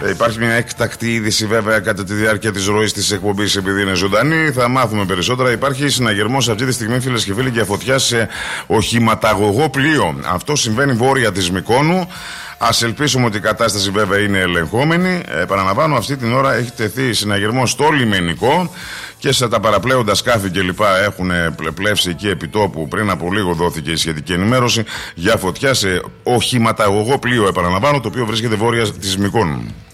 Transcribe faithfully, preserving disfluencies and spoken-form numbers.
Ε, υπάρχει μια έκτακτη είδηση βέβαια κατά τη διάρκεια της ροής της εκπομπής, επειδή είναι ζωντανή. Θα μάθουμε περισσότερα. Υπάρχει συναγερμός αυτή τη στιγμή, φίλες και φίλοι, για φωτιά σε οχηματαγωγό πλοίο. Αυτό συμβαίνει βόρεια της Μυκόνου. Ας ελπίσουμε ότι η κατάσταση βέβαια είναι ελεγχόμενη. Ε, Επαναλαμβάνω, αυτή την ώρα έχει τεθεί συναγερμός στο λιμενικό και σε τα παραπλέοντα σκάφη κλπ. Έχουν πλεύσει εκεί επιτόπου. Πριν από λίγο δόθηκε η σχετική ενημέρωση για φωτιά σε οχηματαγωγό πλοίο, επαναλαμβάνω, το οποίο βρίσκεται βόρεια της Μυκόνου.